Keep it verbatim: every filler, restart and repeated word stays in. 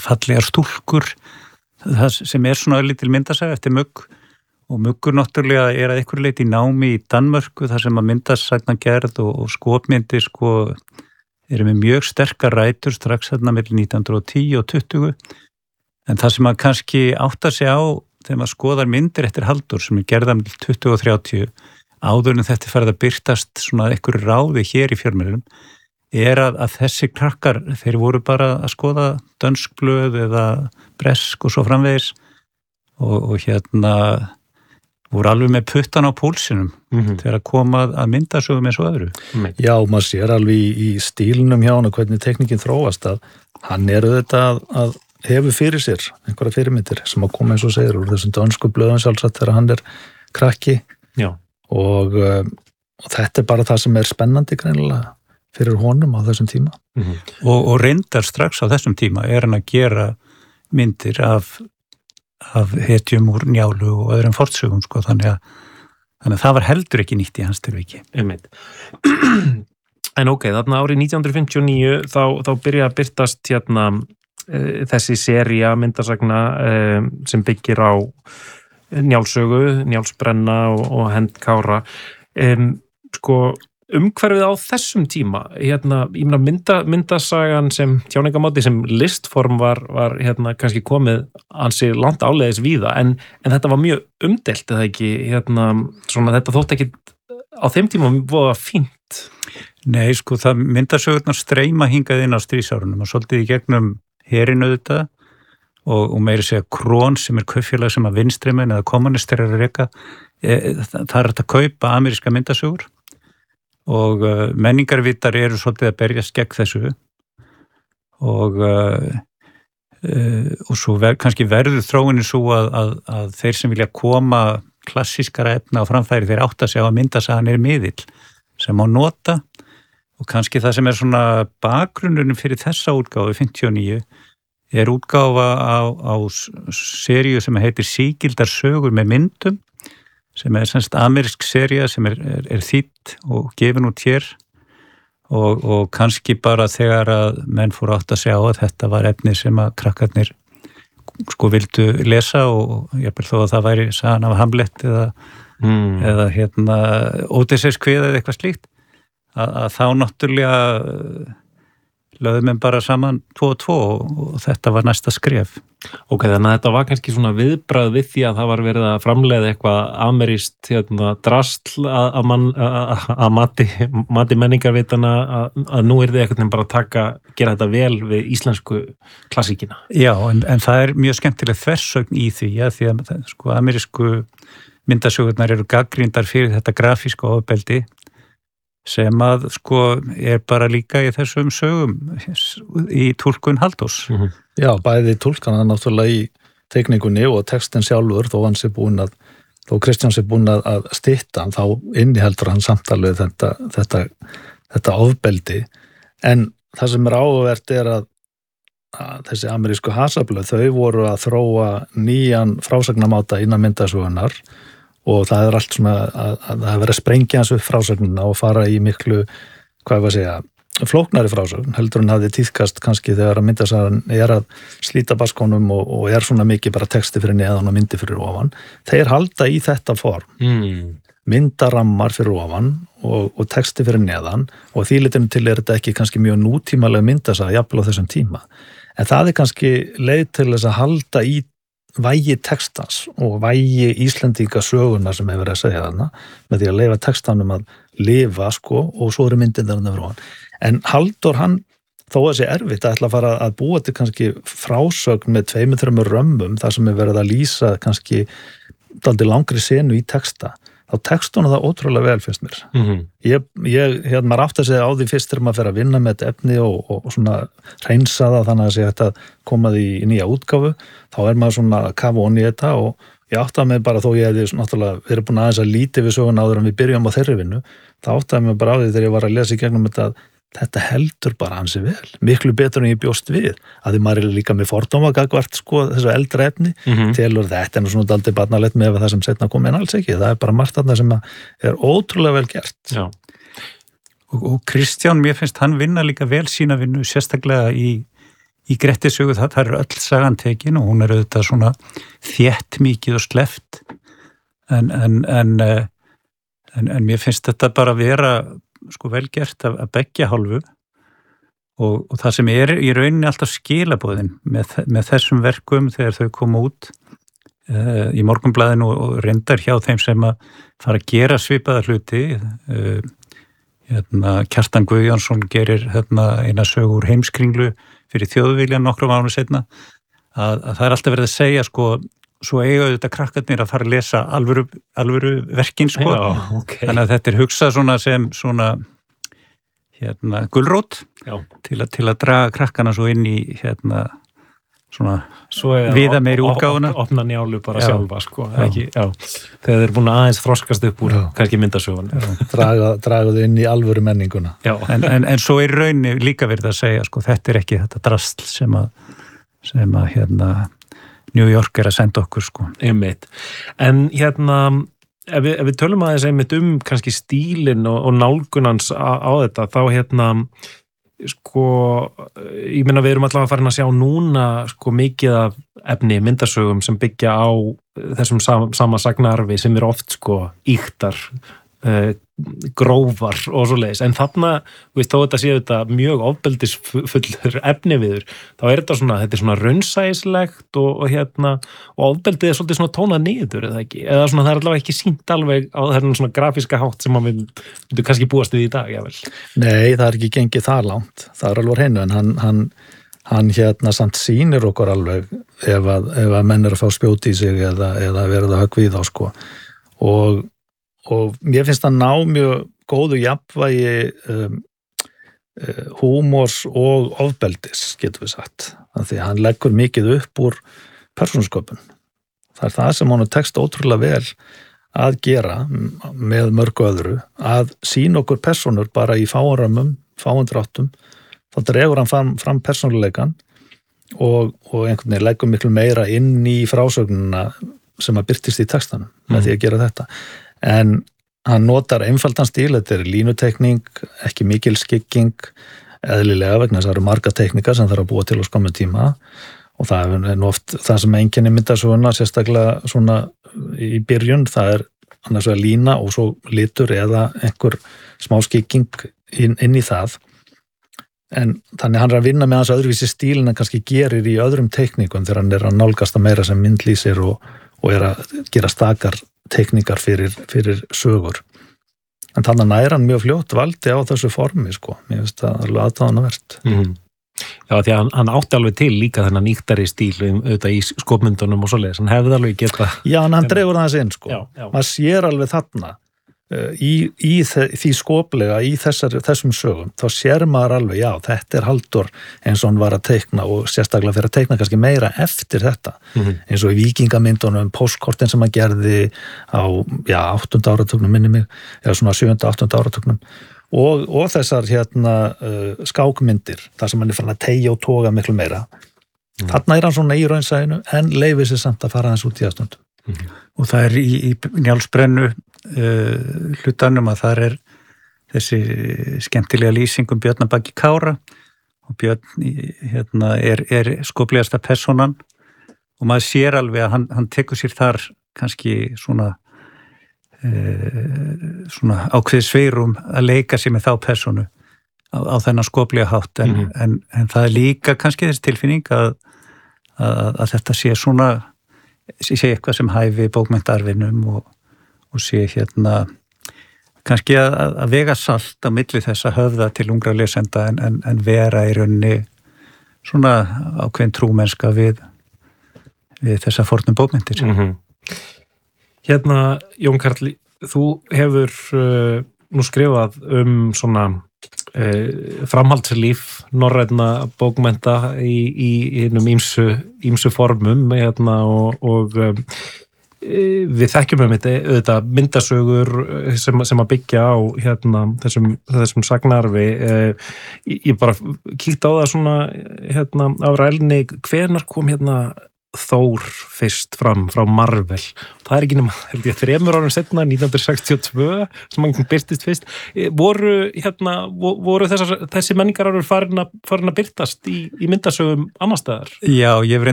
fallegar stúlkur, það sem er svona lítil myndasaga eftir Mugg, og Muggur náttúrulega er að einhverju leyti í námi í Danmörku þar sem að myndasagna gerð og, og skopmyndi sko eru með mjög sterkar rætur strax þarna milli nítján hundruð og tíu og tuttugu, en það sem að kannski átta sig á þegar maður skoðar myndir eftir Halldór sem er gerða með tuttugu og þrjátíu áður en þetta farið að birtast svona einhverju ráði hér í fjölmiðlum er að, að þessi krakkar, þeir voru bara að skoða dönsk blöð eða bresk og svo framvegis og, og hérna voru alveg með puttan á púlsinum mm-hmm. þegar að koma að myndasögum eins og öðru. Já, maður sér alveg í, í stílnum hjá hann og hvernig teknikinn þróast að hann er auðvitað að, að hefur fyrir sér einhverja fyrirmyndir sem að koma eins og segir úr þessum dönsku blöðum sjálfsagt þegar hann er krakki og, og þetta er bara það sem er spennandi greinilega fyrir honum á þessum tíma. Mm-hmm. Og, og reyndar strax á þessum tíma er hann að gera myndir af, af hetjum úr Njálu og öðrum fornsögum, sko, þannig að, þannig að það var heldur ekki nýtt í hans tilviki. Einmitt. En ok, þarna árið nítján hundruð fimmtíu og níu þá, þá byrja að birtast hérna e, þessi sería myndasagna e, sem byggir á Njálssögu, Njálsbrenna og, og Hend Kára. E, sko, umhverfið á þessum tíma, hérna, ég meina mynda, myndasagan sem tjáningamáti sem listform var, var hérna kannski komið ansi langt áleiðis víða, en, en þetta var mjög umdelt eða ekki, hérna, svona þetta þótt ekki á þeim tíma voða fínt. Nei, sko, það myndasögurnar streyma hingað inn á stríðsárunum og svolítið í gegnum herinn auðvitað og, og meiri segja Krón sem er kaupfélag sem að vinstrimenn eða kommunistar eru að reka, e, það er hægt að kaupa ameríska myndasögur og uh, menningarvitar eru svolítið að berjast gegn þessu og uh, uh, og svo ver, kannski verður þróunin svo að, að, að þeir sem vilja koma klassískara efna á framfæri þeir átta sig á að myndasagan er miðill sem á nota og kannski það sem er svona bakgrunnurinn fyrir þessa útgáfu fimmtíu og níu er útgáfa á, á seríu sem heitir Sígildar sögur með myndum sem er semst amerísk sería sem er, er, er þýdd og gefin út hér og, og kannski bara þegar að menn fóru átt að segja á að þetta var efni sem að krakkarnir sko vildu lesa og ég bel þó að það væri sagan af Hamlet eða, mm. eða hérna Ódysseifskviða eða eitthvað slíkt að, að þá náttúrulega lögðum við bara saman tvo og tvo og þetta var næsta skref. Ok, þannig að þetta var kannski svona viðbragð við því að það var verið að framleiða eitthvað amerískt hérna, drasl að, að, man, að, að mati, mati menningarvitana að, að nú er þið eitthvað bara að taka, gera þetta vel við íslensku klassíkina. Já, en, en það er mjög skemmtileg þversögn í því, ja, því að sko, amerísku myndasögurnar eru gagnrýndar fyrir þetta grafíska ofbeldi sem að sko er bara líka í þessum sögum í túlkun Halldórs. Mm-hmm. Já, bæði túlkan hann náttúrulega í teikningunni og textin sjálfur þó hann sé búin að, þó Kristján sé búin að, að stytta hann, þá inniheldur hann samtalið þetta, þetta, þetta ofbeldi, en það sem er áhugavert er að, að þessi amerísku hasablöð, þau voru að þróa nýjan frásagnamáta innan myndasögunar og það er allt svona að, að það er verið að sprengja hans upp frásögnuna og fara í miklu, hvað ég var að segja, flóknari frásögn, heldur hann hafði tíðkast kannski þegar að myndasagan er að slíta baskonum og, og er svona mikið bara texti fyrir neðan og myndi fyrir ofan. Þeir halda í þetta form, mm. myndarammar fyrir ofan og, og texti fyrir neðan og því litinu til er þetta ekki kannski mjög nútímalega myndasaga jafnvel á þessum tíma. En það er kannski leið til þess að halda í vægi textans og vægi Íslendinga söguna sem hefur verið að segja þarna með því að leyfa textanum að lifa sko og svo eru myndindarinn frá hann. En Halldór hann, þó að sé erfitt að ætla að fara að búa til kannski frásögn með tveimur, þremur römmum þar sem er verið að lýsa kannski dálítið langri senu í texta, þá tekst hún það ótrúlega vel finnst mér. Mm-hmm. Ég, ég hérna maður átt að segja á því fyrst þegar maður fer að vinna með þetta efni og, og, og svona reynsa það þannig að segja þetta koma því í nýja útgáfu, þá er maður svona að kafa onni í þetta og ég áttaði mig bara þó ég hefði náttúrulega verið búin aðeins að líti við söguna áður en við byrjum á þeirri vinnu, þá áttaði mig bara á því þegar ég var að lesa í gegnum þetta að þetta heldur bara hansi vel, miklu betur en ég bjóst við, að því maður er líka með fordóma gagvart sko þessu eldra efni mm-hmm. telur þetta en svona daldið barnalegt með það sem setna komið en alls ekki, það er bara margt þarna sem er ótrúlega vel gert. Já. Og, og Kristján, mér finnst hann vinna líka vel sína vinnu, sérstaklega í, í Grettisögu það, það er öll sagan tekin og hún er auðvitað svona þétt mikið og sleft en, en, en, en, en mér finnst þetta bara vera sko velgert af, af beggja hálfu og, og það sem er í rauninni alltaf skilaboðin með, með þessum verkum þegar þau koma út uh, í Morgunblaðinu og, og reyndar hjá þeim sem að fara að gera svipaða hluti uh, hérna, Kjartan Guðjónsson gerir hérna, eina sögu úr Heimskringlu fyrir Þjóðviljan nokkrum árum seinna að, að það er alltaf verið að segja sko, svo eiga auðvitað krakkarnir að fara að lesa alvöru, alvöru verkin sko. Já, okay. Þannig að þetta er hugsað svona sem svona hérna gulrót til að, til að draga krakkana svo inn í hérna svona viða meiri útgáfuna. Opna njálu bara já. Sjálfa sko. Ekki, já. Þegar þeir eru búin aðeins þroskast upp úr já. Kannski myndasögun. Draga, draga þau inn í alvöru menninguna. En, en, en svo er rauninni líka verið að segja sko, þetta er ekki þetta drastl sem að, sem að hérna, New York er að senda okkur sko. Einmitt. En hérna ef við, ef við tölum aðeins einmitt um kannski stílinn og, og nálgunans á, á þetta þá hérna sko, ég meina við erum allavega farin að sjá núna sko mikið af efni, myndasögum sem byggja á þessum sama, sama sagnarfi sem eru oft sko ýktar, uh, grófar og svo leiðis, en þarna veist, þó þetta séu þetta mjög ofbeldisfullur efni viður, þá er þetta svona þetta er svona raunsæislegt og, og hérna og ofbeldið er svolítið svona tónað niður eða ekki, eða svona það er allavega ekki sýnt alveg á þennan svona grafíska hátt sem maður myndu kannski búast við í dag, jável. Nei, það er ekki gengið það langt, það er alveg hreinu, en hann, hann, hann hérna samt sýnir okkur alveg ef að, ef að menn er að fá spjót í sig eða, eða verða að höggva í þá sko og og mér finnst það ná mjög góðu jafnvægi um, uh, húmors og ofbeldis, getur við sagt. Því að hann leggur mikið upp úr persónusköpun. Það er það sem honum tekst ótrúlega vel að gera með mörgu öðru, að sýna okkur persónur bara í fáanramum, fáandráttum, þá dregur hann fram, fram persónuleikan og, og einhvern veginn leggur miklu meira inn í frásögnuna sem að birtist í textanum með mm. því að gera þetta. En hann notar einfaldan stíl, þetta er línutekning, ekki mikil skygging, eðlilega vegna þess að það eru marga teknika sem það er að búa til á skömmum tíma og það er nú oft það sem einkenni myndasöguna, sérstaklega svona í byrjun, það er annars vegar lína og svo litur eða einhver smá skygging inn, inn í það. En þannig hann er að vinna með hans öðruvísi stíl en hann kannski gerir í öðrum teknikum þegar hann er að nálgast að meira sem myndlýsir og, og er að gera stakar teknikar fyrir, fyrir sögur. En þannig næra hann mjög fljótt valdi á þessu formi, sko. Mér finnst það alveg aðdáðanavert. Mm. Já, því að hann, hann átti alveg til líka þennan nýktari stíl auðvitað í skopmyndunum og svoleiðis. Hann hefði alveg geta... Já, en hann dregur það inn, sko. Já, já. Maður sér alveg þarna í, í því skoplega, í þessar, þessum sögum, þá sér maður alveg, já, þetta er Halldór eins og hann var að teikna og sérstaklega fyrir að teikna kannski meira eftir þetta. Mm-hmm. Eins og í víkingamyndunum, postkortin sem hann gerði á, já, áttunda áratugnum minni mig, eða svona sjöunda, áttunda áratugnum og, og þessar hérna uh, skákmyndir, þar sem hann er fann að teygja og toga miklu meira. Mm. Þarna er hann svona í raunsæðinu en leifir sér samt að fara hans út í aðstundum. Mm. Og það er í, í Njálsbrennu uh, hlutanum að það er þessi skemmtilega lýsingum Björn að baki Kára og Björn hérna, er, er skoplegasta personan og maður sér alveg að hann, hann tekur sér þar kannski svona uh, svona ákveði sveirum að leika sér með þá personu á, á þennan skoplega hátt en, mm-hmm. en, en það er líka kannski þessi tilfinning að, að, að þetta sé svona sé eitthvað sem hæfi bókmenntarfinum og, og sé hérna kannski að, að vega salt á milli þess að höfða til ungra lesenda en, en, en vera í rauninni svona ákveðin trúmennska við, við þessa fornum bókmenntir. Mm-hmm. Hérna, Jón Karl, þú hefur uh, nú skrifað um svona uh, framhaldslíf norrænna bókmennta í, í einum ímsu, ímsu formum hérna, og, og um, við þekkjum um þetta auðvitað myndasögur sem, sem að byggja á hérna, þessum, þessum sagnarfi. Ég bara kíkti á það svona hérna, á rælni, hvenær kom hérna Thor fyrst fram frá Marvel. Það er ekki nema, held ég, þremur árum setna, nítján hundruð sextíu og tvö, sem hann byrtist fyrst. Voru, hérna, voru þessar, þessi menningarárur farin að, farin að byrtast í, í myndasögum annars staðar? Já, ég hef